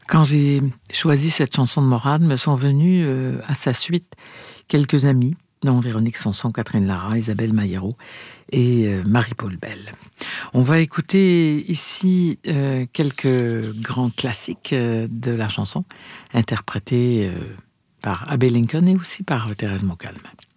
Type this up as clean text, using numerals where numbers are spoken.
Quand j'ai choisi cette chanson de Morane, me sont venus à sa suite quelques amis, dont Véronique Sanson, Catherine Lara, Isabelle Maillero et Marie-Paul Bell. On va écouter ici quelques grands classiques de la chanson, interprétés par Abbey Lincoln et aussi par Thérèse Montcalm.